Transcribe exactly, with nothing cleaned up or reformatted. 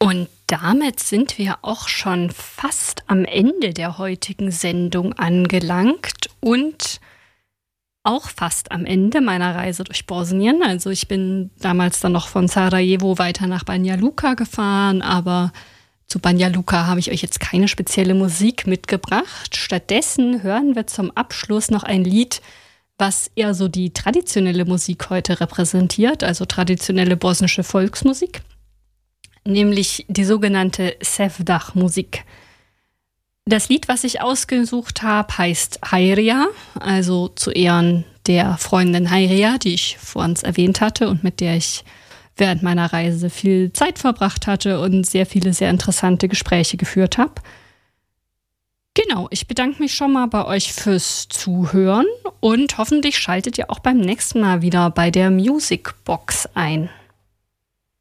Und damit sind wir auch schon fast am Ende der heutigen Sendung angelangt und auch fast am Ende meiner Reise durch Bosnien. Also ich bin damals dann noch von Sarajevo weiter nach Banja Luka gefahren, aber zu Banja Luka habe ich euch jetzt keine spezielle Musik mitgebracht. Stattdessen hören wir zum Abschluss noch ein Lied, was eher so die traditionelle Musik heute repräsentiert, also traditionelle bosnische Volksmusik, nämlich die sogenannte Sevdah-Musik. Das Lied, was ich ausgesucht habe, heißt Hayria, also zu Ehren der Freundin Hayria, die ich vorhin erwähnt hatte und mit der ich während meiner Reise viel Zeit verbracht hatte und sehr viele sehr interessante Gespräche geführt habe. Genau, ich bedanke mich schon mal bei euch fürs Zuhören und hoffentlich schaltet ihr auch beim nächsten Mal wieder bei der Music Box ein.